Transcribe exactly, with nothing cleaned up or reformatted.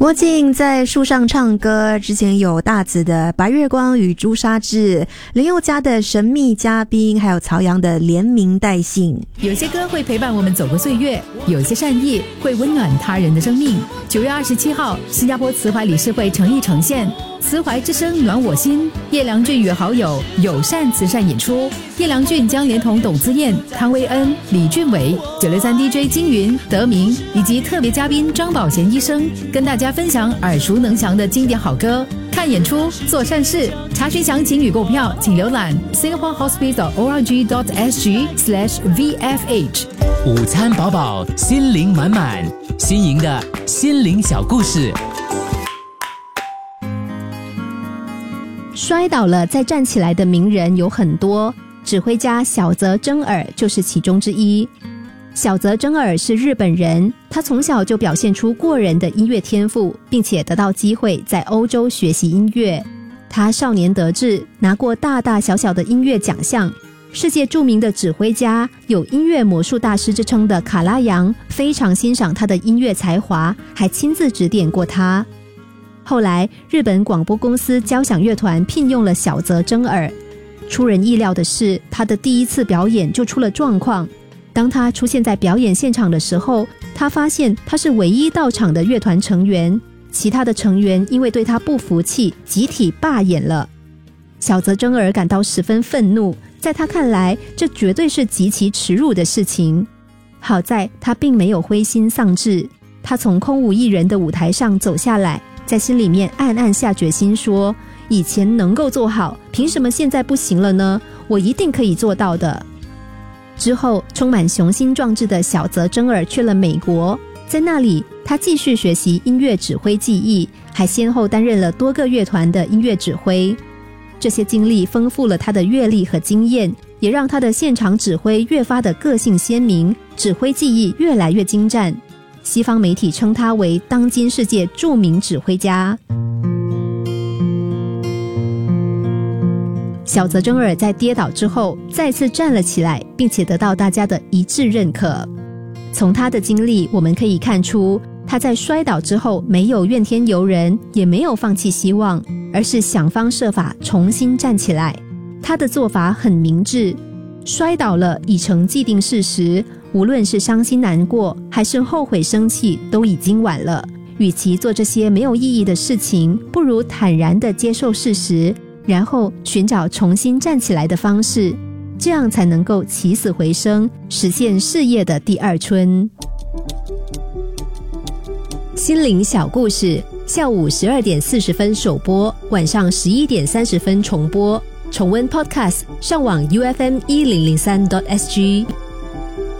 郭靖在树上唱歌，之前有大紫的白月光与朱砂痣，林宥嘉的神秘嘉宾，还有曹阳的连名带姓。 有些歌会陪伴我们走过岁月，有些善意会温暖他人的生命。九月二十七号，新加坡慈怀理事会诚意呈现慈怀之声暖我心，叶良俊与好友友善慈善演出。叶良俊将连同董姿燕、汤威恩、李俊伟、九六三 D J 金云、德明以及特别嘉宾张宝贤医生，跟大家分享耳熟能详的经典好歌。看演出，做善事。查询详情与购票，请浏览 singapore hospital org dot s g slash v f h。 午餐饱饱，心灵满满，新颖的心灵小故事。 摔倒了再站起来的名人有很多，指挥家小泽征尔就是其中之一。小泽征尔是日本人，他从小就表现出过人的音乐天赋，并且得到机会在欧洲学习音乐。他少年得志，拿过大大小小的音乐奖项。世界著名的指挥家，有音乐魔术大师之称的卡拉扬非常欣赏他的音乐才华，还亲自指点过他。后来日本广播公司交响乐团聘用了小泽征尔，出人意料的是，他的第一次表演就出了状况。当他出现在表演现场的时候，他发现他是唯一到场的乐团成员，其他的成员因为对他不服气，集体罢演了。小泽征尔感到十分愤怒，在他看来，这绝对是极其耻辱的事情。好在他并没有灰心丧志，他从空无一人的舞台上走下来，在心里面暗暗下决心说，以前能够做好，凭什么现在不行了呢？我一定可以做到的。之后，充满雄心壮志的小泽征尔去了美国，在那里他继续学习音乐指挥技艺，还先后担任了多个乐团的音乐指挥。这些经历丰富了他的阅历和经验，也让他的现场指挥越发的个性鲜明，指挥技艺越来越精湛。西方媒体称他为当今世界著名指挥家。小泽征尔在跌倒之后再次站了起来，并且得到大家的一致认可。从他的经历我们可以看出，他在摔倒之后没有怨天尤人，也没有放弃希望，而是想方设法重新站起来。他的做法很明智，摔倒了已成既定事实，无论是伤心难过还是后悔生气，都已经晚了。与其做这些没有意义的事情，不如坦然地接受事实，然后寻找重新站起来的方式，这样才能够起死回生，实现事业的第二春。心灵小故事，下午十二点四十分首播，晚上十一点三十分重播。重温 Podcast， 上网 U F M 一零零三 点 S G。